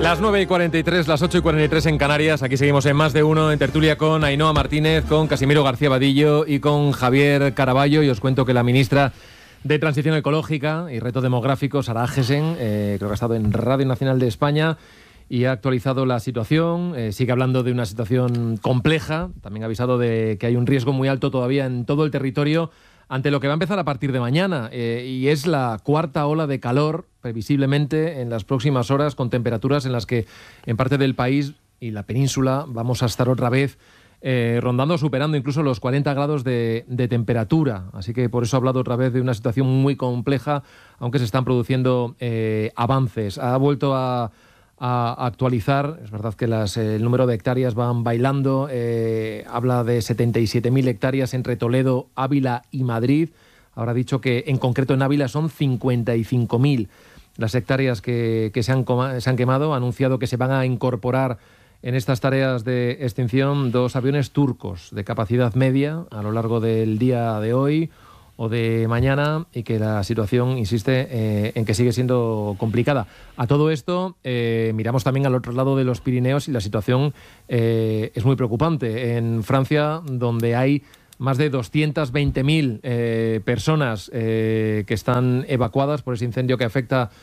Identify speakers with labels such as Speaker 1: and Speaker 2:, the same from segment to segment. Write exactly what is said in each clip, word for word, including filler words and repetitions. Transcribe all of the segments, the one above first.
Speaker 1: Las nueve y cuarenta y tres, las ocho y cuarenta y tres en Canarias. Aquí seguimos en Más de Uno, en tertulia con Ainhoa Martínez, con Casimiro García Vadillo y con Javier Caraballo. Y os cuento que la ministra de Transición Ecológica y Reto Demográfico, Sara Agesen, eh, creo que ha estado en Radio Nacional de España y ha actualizado la situación. Eh, sigue hablando de una situación compleja. También ha avisado de que hay un riesgo muy alto todavía en todo el territorio ante lo que va a empezar a partir de mañana, eh, y es la cuarta ola de calor, previsiblemente en las próximas horas, con temperaturas en las que en parte del país y la península vamos a estar otra vez eh, rondando, superando incluso los cuarenta grados de, de temperatura. Así que por eso he hablado otra vez de una situación muy compleja, aunque se están produciendo eh, avances. Ha vuelto a... a actualizar, es verdad que las, eh, el número de hectáreas van bailando, eh, habla de setenta y siete mil hectáreas entre Toledo, Ávila y Madrid. Ahora ha dicho que en concreto en Ávila son cincuenta y cinco mil las hectáreas que, que se, han se han quemado. Ha anunciado que se van a incorporar en estas tareas de extinción dos aviones turcos de capacidad media a lo largo del día de hoy o de mañana, y que la situación, insiste, eh, en que sigue siendo complicada. A todo esto, eh, miramos también al otro lado de los Pirineos y la situación eh, es muy preocupante. En Francia, donde hay más de doscientas veinte mil eh, personas eh, que están evacuadas por ese incendio que afecta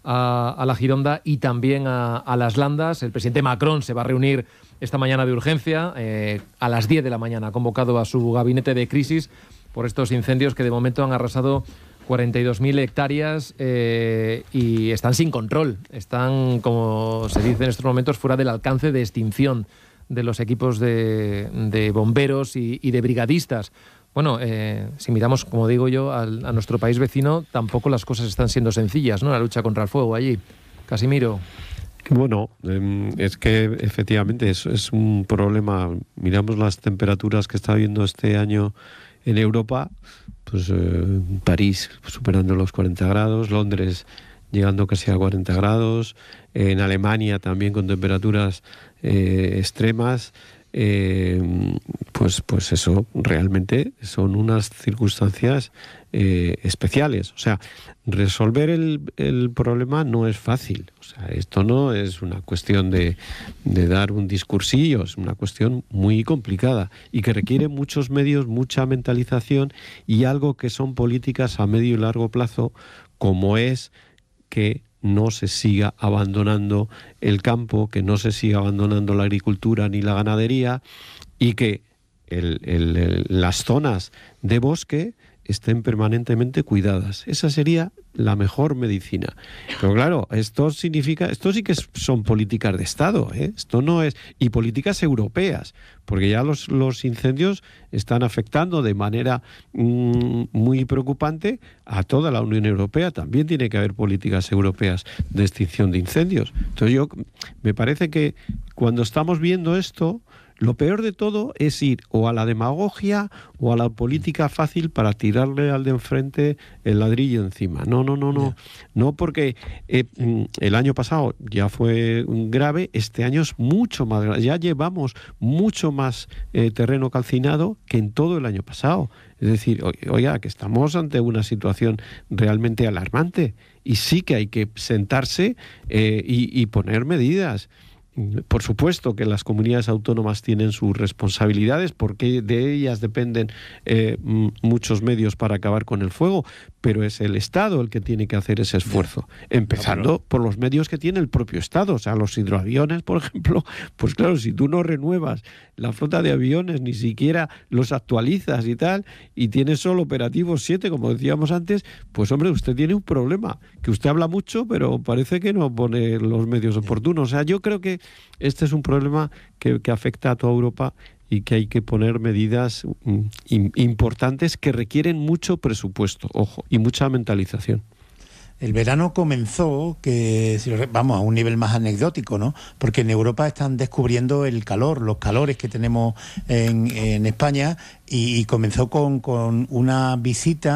Speaker 1: a, a la Gironda y también a, a las Landas. El presidente Macron se va a reunir esta mañana de urgencia, eh, a las diez de la mañana, ha convocado a su gabinete de crisis por estos incendios que de momento han arrasado cuarenta y dos mil hectáreas eh, y están sin control. Están, como se dice en estos momentos, fuera del alcance de extinción de los equipos de, de bomberos y, y de brigadistas. Bueno, eh, si miramos, como digo yo, al, a nuestro país vecino, tampoco las cosas están siendo sencillas, ¿no? La lucha contra el fuego allí. Casimiro.
Speaker 2: Bueno, eh, es que efectivamente es, es un problema. Miramos las temperaturas que está habiendo este año en Europa, pues eh, París superando los cuarenta grados, Londres llegando casi a cuarenta grados, en Alemania también con temperaturas eh, extremas. Eh, pues, pues eso realmente son unas circunstancias eh, especiales. O sea, resolver el, el problema no es fácil. O sea, esto no es una cuestión de, de dar un discursillo, es una cuestión muy complicada y que requiere muchos medios, mucha mentalización y algo que son políticas a medio y largo plazo, como es que no se siga abandonando el campo, que no se siga abandonando la agricultura ni la ganadería y que el, el, el, las zonas de bosque estén permanentemente cuidadas. Esa sería la mejor medicina. Pero claro, esto significa, esto sí que son políticas de Estado, ¿eh? Esto no es, y políticas europeas, porque ya los, los incendios están afectando de manera mmm, muy preocupante a toda la Unión Europea. También tiene que haber políticas europeas de extinción de incendios. Entonces yo, me parece que cuando estamos viendo esto, lo peor de todo es ir o a la demagogia o a la política fácil para tirarle al de enfrente el ladrillo encima. No, no, no, no. No, porque eh, el año pasado ya fue grave, este año es mucho más grave. Ya llevamos mucho más eh, terreno calcinado que en todo el año pasado. Es decir, oiga, que estamos ante una situación realmente alarmante y sí que hay que sentarse eh, y, y poner medidas. Por supuesto que las comunidades autónomas tienen sus responsabilidades porque de ellas dependen eh, muchos medios para acabar con el fuego, pero es el Estado el que tiene que hacer ese esfuerzo, empezando no, pero... por los medios que tiene el propio Estado. O sea, los hidroaviones, por ejemplo, pues claro, si tú no renuevas la flota de aviones, ni siquiera los actualizas y tal, y tienes solo operativos siete, como decíamos antes, pues hombre, usted tiene un problema, que usted habla mucho, pero parece que no pone los medios oportunos. O sea, yo creo que este es un problema que, que afecta a toda Europa y que hay que poner medidas mm, importantes que requieren mucho presupuesto, ojo, y mucha mentalización.
Speaker 3: El verano comenzó, que vamos, a un nivel más anecdótico, ¿no? Porque en Europa están descubriendo el calor, los calores que tenemos en, en España, y, y comenzó con, con una visita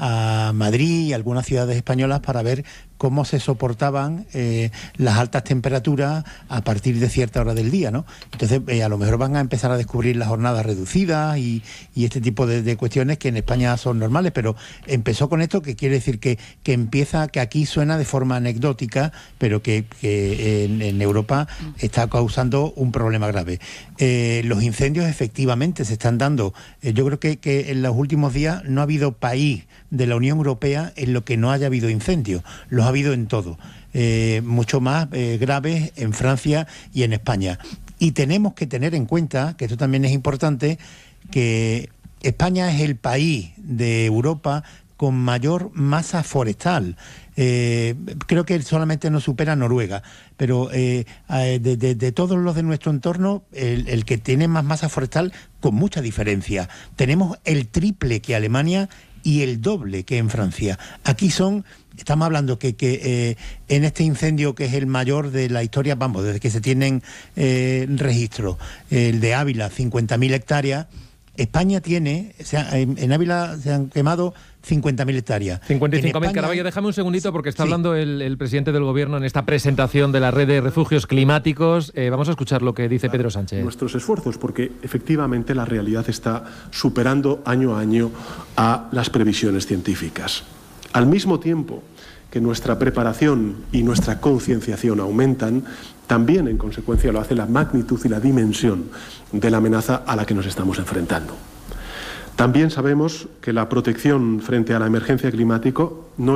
Speaker 3: a Madrid y algunas ciudades españolas para ver cómo se soportaban eh, las altas temperaturas a partir de cierta hora del día, ¿no? Entonces, eh, a lo mejor van a empezar a descubrir las jornadas reducidas y, y este tipo de, de cuestiones que en España son normales, pero empezó con esto, que quiere decir que, que empieza, que aquí suena de forma anecdótica, pero que, que en, en Europa está causando un problema grave. Eh, los incendios efectivamente se están dando. Eh, yo creo que, que en los últimos días no ha habido país de la Unión Europea en lo que no haya habido incendios. Los ha habido en todo. Eh, mucho más eh, graves en Francia y en España. Y tenemos que tener en cuenta, que esto también es importante, que España es el país de Europa con mayor masa forestal. Eh, creo que solamente nos supera Noruega, pero eh, de, de, de todos los de nuestro entorno, el, el que tiene más masa forestal con mucha diferencia. Tenemos el triple que Alemania y el doble que en Francia. Aquí son, estamos hablando que, que eh, en este incendio, que es el mayor de la historia, vamos, desde que se tienen eh, registros, el de Ávila, cincuenta mil hectáreas, España tiene, o sea, en, en Ávila se han quemado cincuenta mil hectáreas.
Speaker 1: cincuenta y cinco mil, Caraballo, déjame un segundito porque está sí. hablando el, el presidente del Gobierno en esta presentación de la red de refugios climáticos. Eh, vamos a escuchar lo que dice Pedro Sánchez.
Speaker 4: Nuestros esfuerzos, porque efectivamente la realidad está superando año a año a las previsiones científicas. Al mismo tiempo que nuestra preparación y nuestra concienciación aumentan, también en consecuencia lo hace la magnitud y la dimensión de la amenaza a la que nos estamos enfrentando. También sabemos que la protección frente a la emergencia climática no